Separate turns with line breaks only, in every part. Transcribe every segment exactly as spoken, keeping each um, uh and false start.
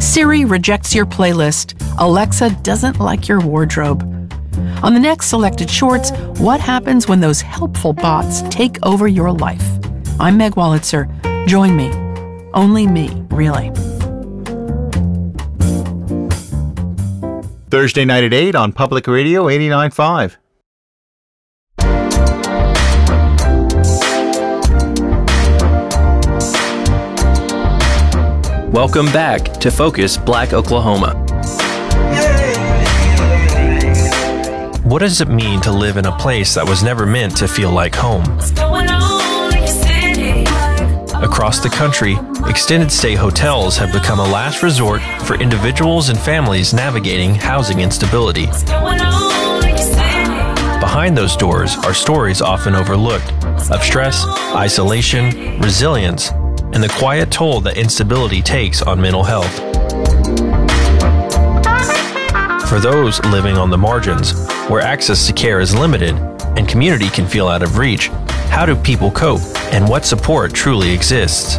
Siri rejects your playlist. Alexa doesn't like your wardrobe. On the next Selected Shorts, what happens when those helpful bots take over your life? I'm Meg Wolitzer. Join me. Only me, really.
Thursday night at eight on Public Radio eighty-nine point five.
Welcome back to Focus Black Oklahoma. What does it mean to live in a place that was never meant to feel like home? Across the country, extended stay hotels have become a last resort for individuals and families navigating housing instability. Behind those doors are stories often overlooked of stress, isolation, resilience, and the quiet toll that instability takes on mental health. For those living on the margins, where access to care is limited and community can feel out of reach, how do people cope, and what support truly exists?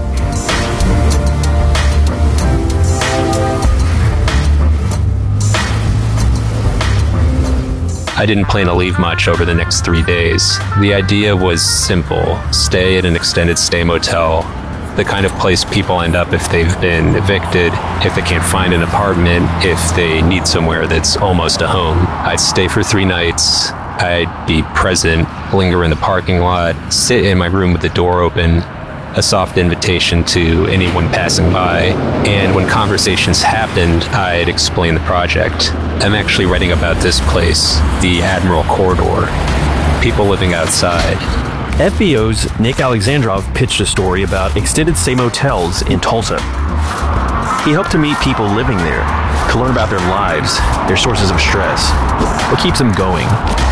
I didn't plan to leave much over the next three days. The idea was simple: stay at an extended stay motel, the kind of place people end up if they've been evicted, if they can't find an apartment, if they need somewhere that's almost a home. I'd stay for three nights. I'd be present, linger in the parking lot, sit in my room with the door open, a soft invitation to anyone passing by. And when conversations happened, I'd explain the project. I'm actually writing about this place, the Admiral Corridor. People living outside.
F B O's Nick Alexandrov pitched a story about extended stay motels in Tulsa. He hoped to meet people living there, to learn about their lives, their sources of stress, what keeps them going.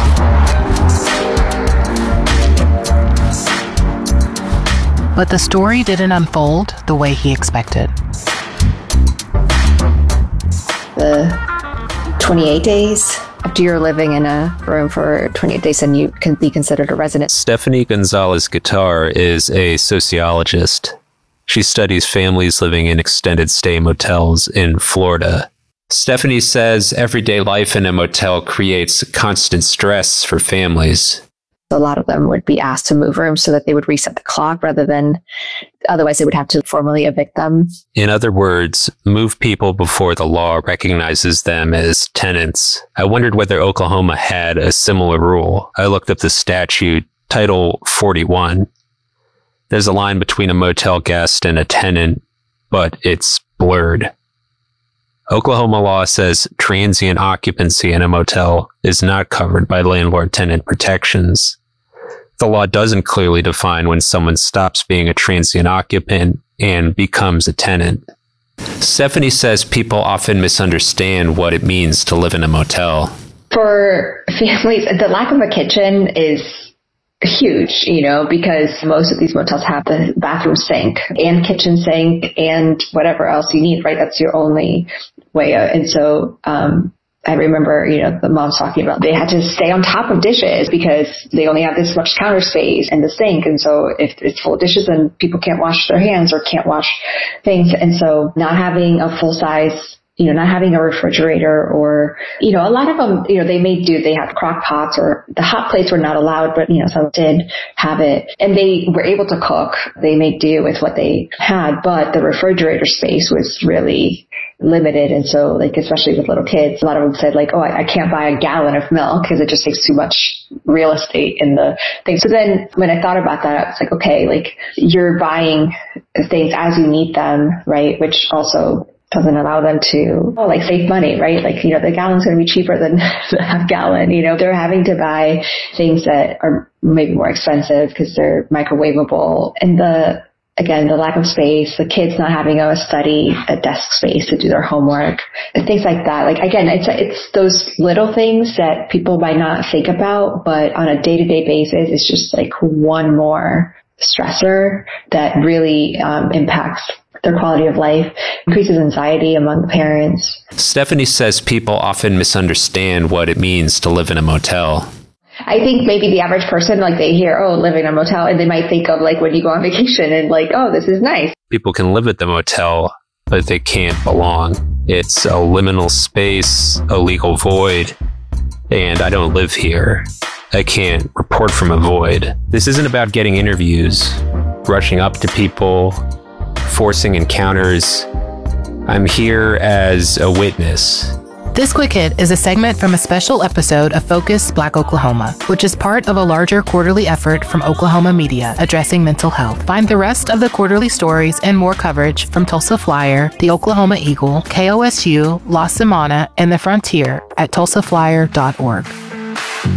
But the story didn't unfold the way he expected.
The twenty-eight days after you're living in a room for twenty-eight days, and you can be considered a resident.
Stephanie Gonzalez-Guitar is a sociologist. She studies families living in extended stay motels in Florida. Stephanie says everyday life in a motel creates constant stress for families.
A lot of them would be asked to move rooms so that they would reset the clock rather than, otherwise they would have to formally evict them.
In other words, move people before the law recognizes them as tenants. I wondered whether Oklahoma had a similar rule. I looked up the statute, Title forty-one. There's a line between a motel guest and a tenant, but it's blurred. Oklahoma law says transient occupancy in a motel is not covered by landlord-tenant protections. The law doesn't clearly define when someone stops being a transient occupant and becomes a tenant. Stephanie says people often misunderstand what it means to live in a motel.
For families, the lack of a kitchen is huge, you know, because most of these motels have the bathroom sink and kitchen sink and whatever else you need, right? That's your only way. And so, um, I remember, you know, the moms talking about they had to stay on top of dishes because they only have this much counter space and the sink. And so if it's full of dishes, then people can't wash their hands or can't wash things. And so not having a full size, you know, not having a refrigerator or, you know, a lot of them, you know, they may do, they have crock pots or the hot plates were not allowed, but, you know, some did have it and they were able to cook. They made do with what they had, but the refrigerator space was really limited. And so like, especially with little kids, a lot of them said like, oh, I, I can't buy a gallon of milk because it just takes too much real estate in the thing. So then when I thought about that, I was like, okay, like you're buying things as you need them, right? Which also doesn't allow them to, oh, like save money, right? Like, you know, the gallon's going to be cheaper than the half gallon, you know, they're having to buy things that are maybe more expensive because they're microwavable. And the, again, the lack of space, the kids not having a study, a desk space to do their homework, and things like that. Like, again, it's, it's those little things that people might not think about, but on a day-to-day basis, it's just like one more stressor that really um, impacts their quality of life, increases anxiety among the parents.
Stephanie says people often misunderstand what it means to live in a motel.
I think maybe the average person, like they hear, oh, live in a motel, and they might think of like when you go on vacation and like, oh, this is nice.
People can live at the motel, but they can't belong. It's a liminal space, a legal void, and I don't live here. I can't report from a void. This isn't about getting interviews, rushing up to people, forcing encounters. I'm here as a witness.
This Quick Hit is a segment from a special episode of Focus Black Oklahoma, which is part of a larger quarterly effort from Oklahoma media addressing mental health. Find the rest of the quarterly stories and more coverage from Tulsa Flyer, the Oklahoma Eagle, K O S U, La Semana, and The Frontier at tulsa flyer dot org.